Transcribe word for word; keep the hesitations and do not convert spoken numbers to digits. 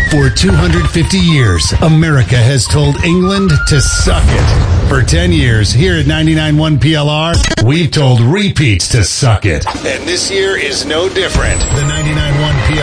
For two hundred fifty years, America has told England to suck it. For ten years, here at ninety-nine point one P L R, we've told repeats to suck it. And this year is no different. The ninety-nine point one P L R